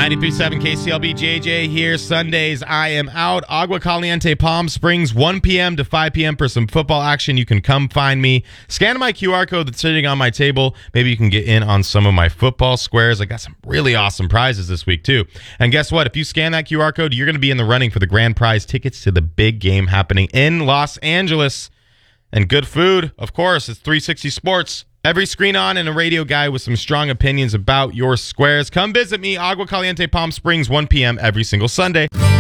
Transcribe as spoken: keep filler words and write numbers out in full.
ninety-three point seven K C L B, J J here. Sundays, I am out. Agua Caliente, Palm Springs, one p.m. to five p.m. for some football action. You can come find me. Scan my Q R code that's sitting on my table. Maybe you can get in on some of my football squares. I got some really awesome prizes this week, too. And guess what? If you scan that Q R code, you're going to be in the running for the grand prize tickets to the big game happening in Los Angeles. And good food, of course, it's three sixty Sports. Every screen on and a radio guy with some strong opinions about your squares. Come visit me, Agua Caliente, Palm Springs, one p.m. every single Sunday.